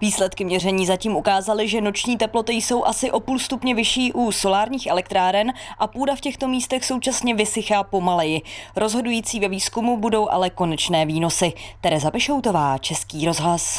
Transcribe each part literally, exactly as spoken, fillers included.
Výsledky měření zatím ukázaly, že noční teploty jsou asi o půl stupně vyšší u solárních elektráren a půda v těchto místech současně vysychá pomaleji. Rozhodující ve výzkumu budou ale konečné výnosy. Tereza Bešoutová, Český rozhlas.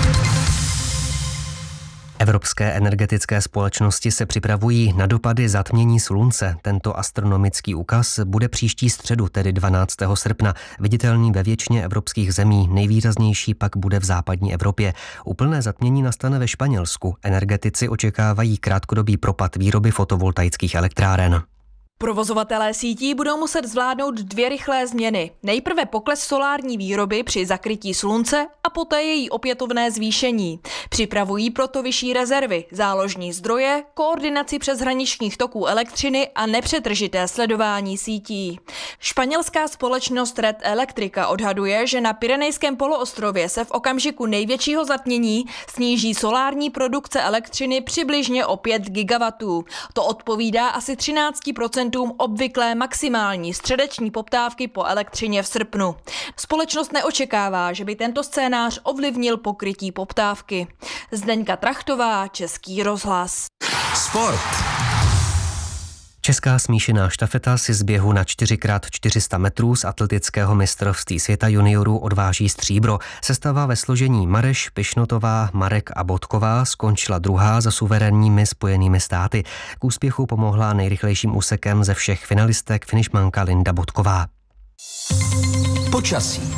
Evropské energetické společnosti se připravují na dopady zatmění slunce. Tento astronomický úkaz bude příští středu, tedy dvanáctého srpna, viditelný ve většině evropských zemí, nejvýraznější pak bude v západní Evropě. Úplné zatmění nastane ve Španělsku. Energetici očekávají krátkodobý propad výroby fotovoltaických elektráren. Provozovatelé sítí budou muset zvládnout dvě rychlé změny. Nejprve pokles solární výroby při zakrytí slunce a poté její opětovné zvýšení. Připravují proto vyšší rezervy, záložní zdroje, koordinaci přeshraničních toků elektřiny a nepřetržité sledování sítí. Španělská společnost Red Electrica odhaduje, že na Pyrenejském poloostrově se v okamžiku největšího zatmění sníží solární produkce elektřiny přibližně o pět gigawattů. To odpovídá asi třináct procent obvyklé maximální středeční poptávky po elektřině v srpnu. Společnost neočekává, že by tento scénář ovlivnil pokrytí poptávky. Zdeňka Trachtová, Český rozhlas. Sport. Česká smíšená štafeta si z běhu na čtyři krát čtyři sta metrů z atletického mistrovství světa juniorů odváží stříbro. Sestava ve složení Mareš, Pišnotová, Marek a Bodková skončila druhá za suverénními Spojenými státy. K úspěchu pomohla nejrychlejším úsekem ze všech finalistek finišmanka Linda Bodková. Počasí.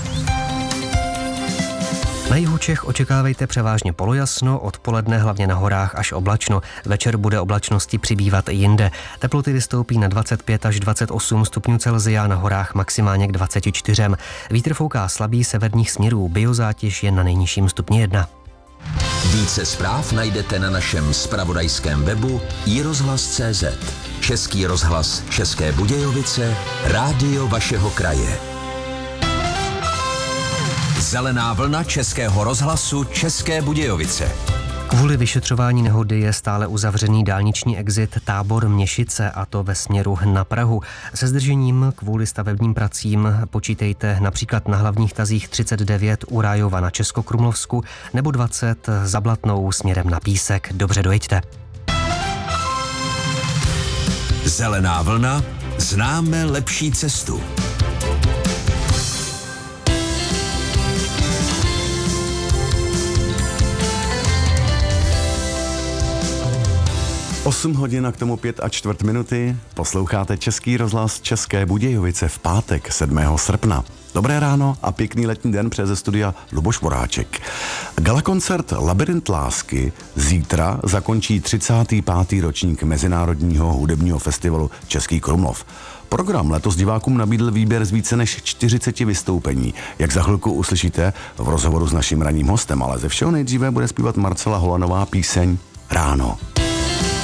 Na jihu Čech očekávejte převážně polojasno, odpoledne hlavně na horách až oblačno. Večer bude oblačnosti přibývat i jinde. Teploty vystoupí na dvacet pět až dvacet osm stupňů Celsia, na horách maximálně k dvaceti čtyřem. Vítr fouká slabý severních směrů, biozátěž je na nejnižším stupni jedna. Více zpráv najdete na našem zpravodajském webu i rozhlas tečka cé zet. Český rozhlas České Budějovice, rádio vašeho kraje. Zelená vlna Českého rozhlasu České Budějovice. Kvůli vyšetřování nehody je stále uzavřený dálniční exit Tábor Měšice, a to ve směru na Prahu. Se zdržením kvůli stavebním pracím počítejte například na hlavních tazích třicet devět u Rájova na Českokrumlovsku nebo dvacet za Blatnou směrem na Písek. Dobře dojeďte. Zelená vlna, známe lepší cestu. osm hodin a k tomu pět a čtvrt minuty. Posloucháte Český rozhlas České Budějovice v pátek sedmého srpna. Dobré ráno a pěkný letní den přes studia Luboš Voráček. Galakoncert Labyrint lásky zítra zakončí třicátý pátý ročník Mezinárodního hudebního festivalu Český Krumlov. Program letos divákům nabídl výběr z více než čtyřiceti vystoupení. Jak za chvilku uslyšíte v rozhovoru s naším ranním hostem, ale ze všeho nejdříve bude zpívat Marcela Holanová píseň Ráno.